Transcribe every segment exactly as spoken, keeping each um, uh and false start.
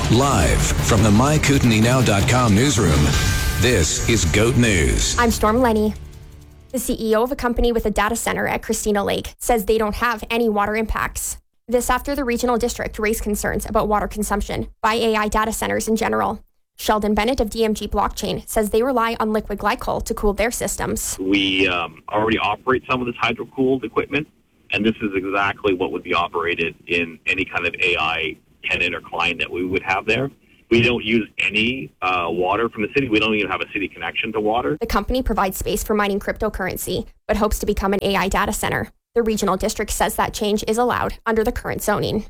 Live from the my kootenai now dot com newsroom, this is GOAT News. I'm Storm Lenny. The C E O of a company with a data center at Christina Lake says they don't have any water impacts. This after the regional district raised concerns about water consumption by A I data centers in general. Sheldon Bennett of D M G Blockchain says they rely on liquid glycol to cool their systems. We um, already operate some of this hydro-cooled equipment, and this is exactly what would be operated in any kind of A I tenant or client that we would have there. We don't use any uh, water from the city. We don't even have a city connection to water. The company provides space for mining cryptocurrency, but hopes to become an A I data center. The regional district says that change is allowed under the current zoning.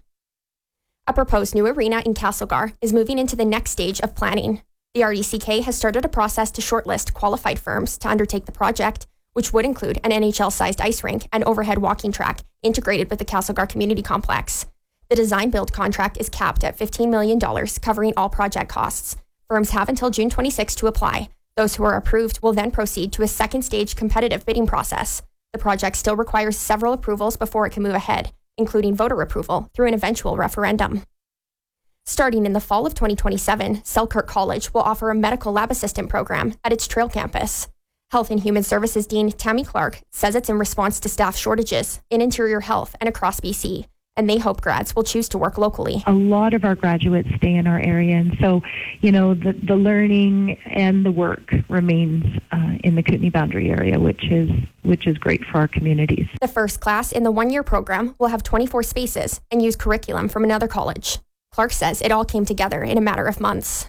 A proposed new arena in Castlegar is moving into the next stage of planning. The R E C K has started a process to shortlist qualified firms to undertake the project, which would include an N H L-sized ice rink and overhead walking track integrated with the Castlegar Community Complex. The design-build contract is capped at fifteen million dollars, covering all project costs. Firms have until June twenty-sixth to apply. Those who are approved will then proceed to a second-stage competitive bidding process. The project still requires several approvals before it can move ahead, including voter approval through an eventual referendum. Starting in the fall of twenty twenty-seven, Selkirk College will offer a medical lab assistant program at its Trail campus. Health and Human Services Dean Tammy Clark says it's in response to staff shortages in interior health and across B C, and they hope grads will choose to work locally. A lot of our graduates stay in our area, and so, you know, the, the learning and the work remains uh, in the Kootenay Boundary area, which is which is great for our communities. The first class in the one-year program will have twenty-four spaces and use curriculum from another college. Clark says it all came together in a matter of months.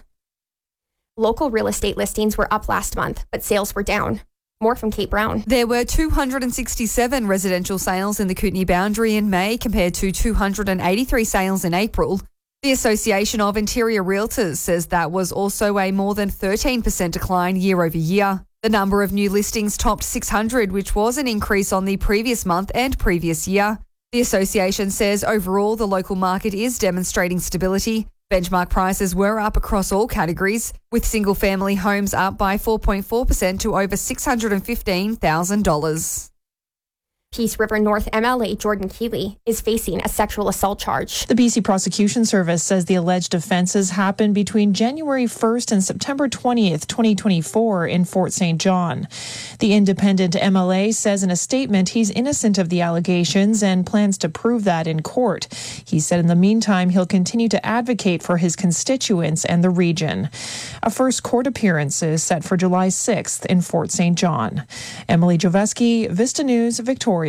Local real estate listings were up last month, but sales were down. More from Kate Brown. There were two hundred sixty-seven residential sales in the Kootenay Boundary in May compared to two hundred eighty-three sales in April. The Association of Interior Realtors says that was also a more than thirteen percent decline year over year. The number of new listings topped six hundred, which was an increase on the previous month and previous year. The association says overall the local market is demonstrating stability. Benchmark prices were up across all categories, with single-family homes up by four point four percent to over six hundred fifteen thousand dollars. Peace River North M L A Jordan Keeley is facing a sexual assault charge. The B C Prosecution Service says the alleged offences happened between January first and September twentieth, twenty twenty-four in Fort Saint John. The independent M L A says in a statement he's innocent of the allegations and plans to prove that in court. He said in the meantime he'll continue to advocate for his constituents and the region. A first court appearance is set for July sixth in Fort Saint John. Emily Joveski, Vista News, Victoria.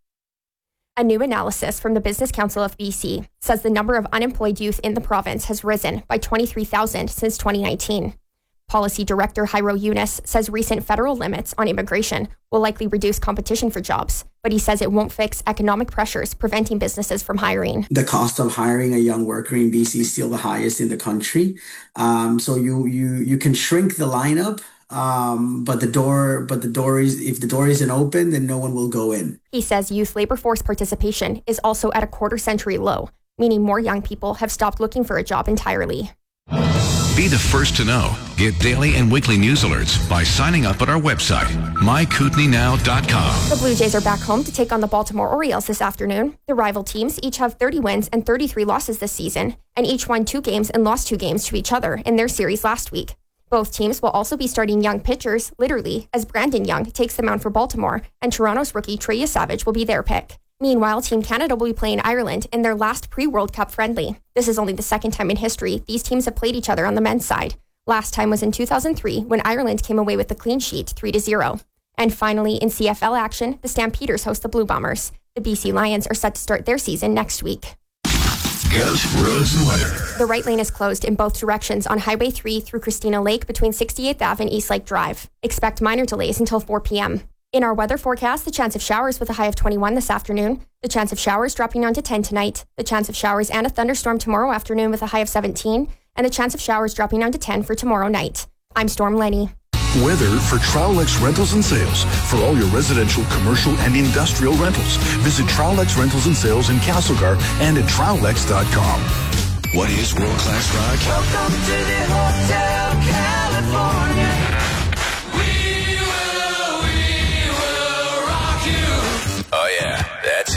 A new analysis from the Business Council of B C says the number of unemployed youth in the province has risen by twenty-three thousand since twenty nineteen. Policy Director Jairo Yunus says recent federal limits on immigration will likely reduce competition for jobs, but he says it won't fix economic pressures preventing businesses from hiring. The cost of hiring a young worker in B C is still the highest in the country. Um, so you you you can shrink the lineup. Um, but the door, but the door is, if the door isn't open, then no one will go in. He says youth labor force participation is also at a quarter century low, meaning more young people have stopped looking for a job entirely. Be the first to know. Get daily and weekly news alerts by signing up at our website, my kootenai now dot com. The Blue Jays are back home to take on the Baltimore Orioles this afternoon. The rival teams each have thirty wins and thirty-three losses this season, and each won two games and lost two games to each other in their series last week. Both teams will also be starting young pitchers, literally, as Brandon Young takes the mound for Baltimore, and Toronto's rookie Trey Yesavage will be their pick. Meanwhile, Team Canada will be playing Ireland in their last pre-World Cup friendly. This is only the second time in history these teams have played each other on the men's side. Last time was in two thousand three when Ireland came away with the clean sheet three to zero. And finally, in C F L action, the Stampeders host the Blue Bombers. The B C Lions are set to start their season next week. GOAT roads and weather. The right lane is closed in both directions on Highway three through Christina Lake between sixty-eighth Avenue and East Lake Drive. Expect minor delays until four p.m. In our weather forecast, the chance of showers with a high of twenty-one this afternoon. The chance of showers dropping down to ten tonight. The chance of showers and a thunderstorm tomorrow afternoon with a high of seventeen. And the chance of showers dropping down to ten for tomorrow night. I'm Storm Lenny. Weather for Trowlex Rentals and Sales. For all your residential, commercial, and industrial rentals, visit Trowlex Rentals and Sales in Castlegar and at trowlex dot com. What is world-class rock? Welcome to the Hotel California.